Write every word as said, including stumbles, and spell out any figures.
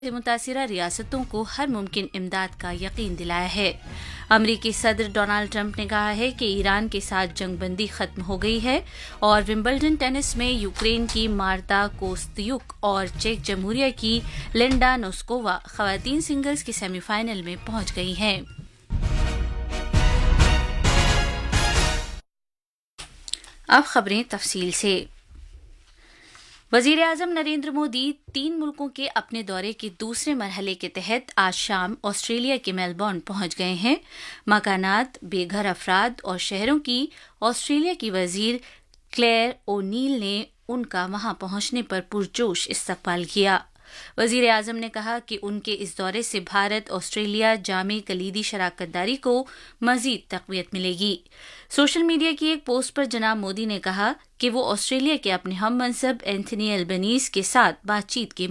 से मुतासिरा रियासतों को हर मुमकिन इमदाद का यकीन दिलाया है। अमरीकी सदर डोनाल्ड ट्रंप ने कहा है कि ईरान के साथ जंगबंदी खत्म हो गई है और विंबलडन टेनिस में यूक्रेन की मार्ता कोस्त्युक और चेक जमहूरिया की लिंडा नोस्कोवा खवातीन सिंगल्स की सेमीफाइनल में पहुंच गई हैं। अब खबरें तफसील से। वजीर आजम नरेंद्र मोदी तीन मुल्कों के अपने दौरे के दूसरे मरहले के तहत आज शाम ऑस्ट्रेलिया के मेलबर्न पहुंच गए हैं। मकानात, बेघर अफराद और शहरों की ऑस्ट्रेलिया की वजीर क्लेयर ओ'नील ने उनका वहां पहुंचने पर पुरजोश इस्तकबाल किया। वजीर आजम ने कहा कि उनके इस दौरे से भारत ऑस्ट्रेलिया जामे कलीदी शराकतदारी को मजीद तक़वियत मिलेगी। सोशल मीडिया की एक पोस्ट पर जनाब मोदी ने कहा कि वो ऑस्ट्रेलिया के अपने हम मनसब एंथनी एल्बनीज के साथ बातचीत के